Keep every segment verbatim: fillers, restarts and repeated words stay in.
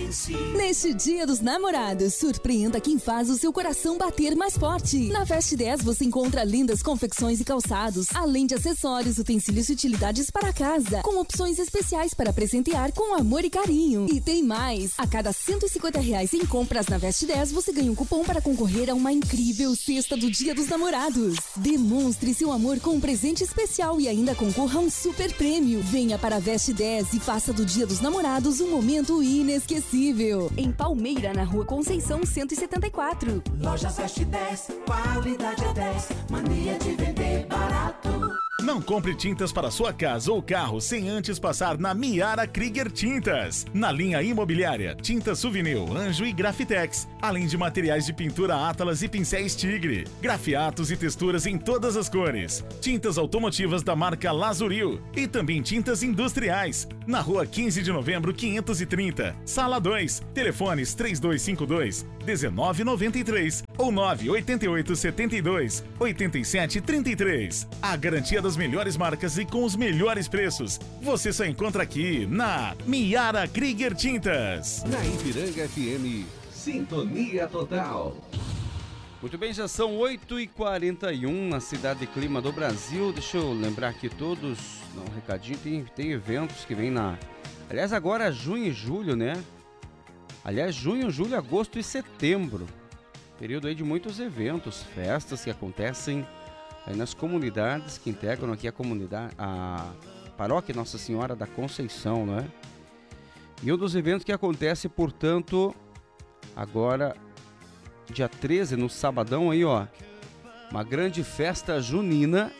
Dance. Neste Dia dos Namorados, surpreenda quem faz o seu coração bater mais forte. Na Veste dez você encontra lindas confecções e calçados, além de acessórios, utensílios e utilidades para casa, com opções especiais para presentear com amor e carinho. E tem mais! A cada cento e cinquenta reais em compras na Veste dez, você ganha um cupom para concorrer a uma incrível cesta do Dia dos Namorados. Demonstre seu amor com um presente especial e ainda concorra a um super prêmio. Venha para a Veste dez e faça do Dia dos Namorados um momento inesquecível. Em Palmeira, na Rua Conceição cento e setenta e quatro. Lojas Veste dez, qualidade é dez, mania de vender barato. Não compre tintas para sua casa ou carro sem antes passar na Miara Krieger Tintas. Na linha imobiliária, tinta Souvenir, Anjo e Grafitex, além de materiais de pintura Atlas e pincéis Tigre, grafiatos e texturas em todas as cores, tintas automotivas da marca Lazuril e também tintas industriais. Na Rua quinze de novembro, quinhentos e trinta, Sala dois, telefones três dois cinco dois, um nove nove três ou nove oito oito sete dois, oito sete três três. A garantia das melhores marcas e com os melhores preços você só encontra aqui na Miara Krieger Tintas. Na Ipiranga F M, Sintonia Total. Muito bem, já são oito e quarenta e um na Cidade Clima do Brasil. Deixa eu lembrar aqui todos, dá um recadinho, tem, tem eventos que vem na... Aliás, agora é junho e julho, né? Aliás, junho, julho, agosto e setembro. Período aí de muitos eventos, festas que acontecem aí nas comunidades que integram aqui a comunidade, a paróquia Nossa Senhora da Conceição, né? E um dos eventos que acontece, portanto, agora, dia treze, no sabadão aí, ó, uma grande festa junina,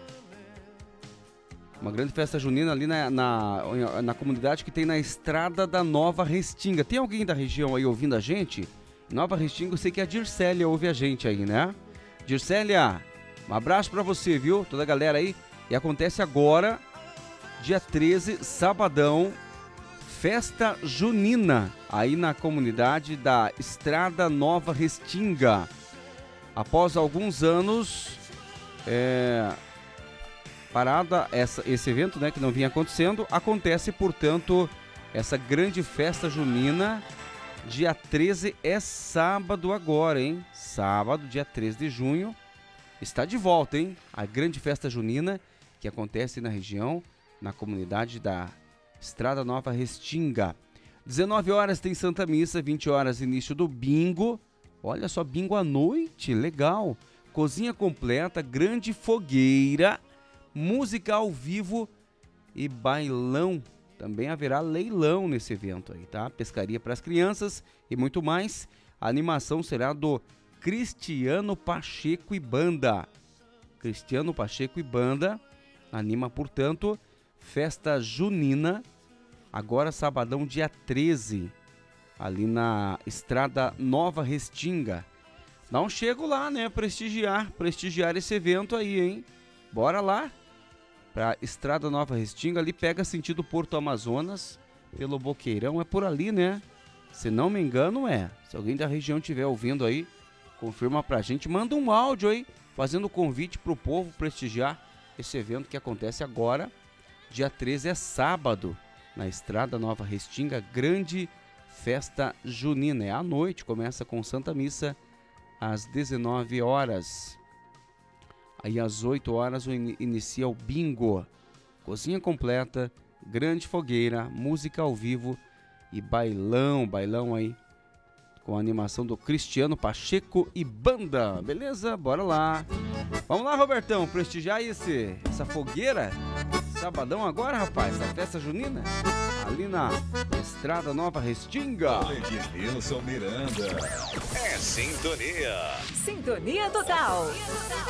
uma grande festa junina ali na, na, na comunidade que tem na Estrada da Nova Restinga. Tem alguém da região aí ouvindo a gente? Nova Restinga, eu sei que a Dircélia ouve a gente aí, né? Dircélia, um abraço pra você, viu? Toda a galera aí. E acontece agora, dia treze, sabadão, festa junina, aí na comunidade da Estrada Nova Restinga. Após alguns anos, é, parada essa, esse evento, né, que não vinha acontecendo, acontece, portanto, essa grande festa junina. Dia treze é sábado agora, hein? Sábado, dia treze de junho. Está de volta, hein? A grande festa junina que acontece na região, na comunidade da Estrada Nova Restinga. dezenove horas tem Santa Missa, vinte horas início do bingo. Olha só, bingo à noite, legal. Cozinha completa, grande fogueira, música ao vivo e bailão. Também haverá leilão nesse evento aí, tá? Pescaria para as crianças e muito mais. A animação será do Cristiano Pacheco e Banda. Cristiano Pacheco e Banda anima, portanto, festa junina, agora sabadão, dia treze, ali na Estrada Nova Restinga. Dá um chego lá, né? Prestigiar, prestigiar esse evento aí, hein? Bora lá! Pra Estrada Nova Restinga, ali pega sentido Porto Amazonas, pelo Boqueirão, é por ali, né? Se não me engano, é. Se alguém da região estiver ouvindo aí, confirma pra gente, manda um áudio aí, fazendo convite pro povo prestigiar esse evento que acontece agora, dia treze, é sábado, na Estrada Nova Restinga, grande festa junina. É à noite, começa com Santa Missa às dezenove horas. Aí às oito horas inicia o bingo, cozinha completa, grande fogueira, música ao vivo e bailão, bailão aí com a animação do Cristiano Pacheco e Banda, beleza? Bora lá! Vamos lá, Robertão, prestigiar esse, essa fogueira, sabadão agora, rapaz, essa festa junina, ali na Estrada Nova Restinga. Ednilson Miranda. É Sintonia. Sintonia Total.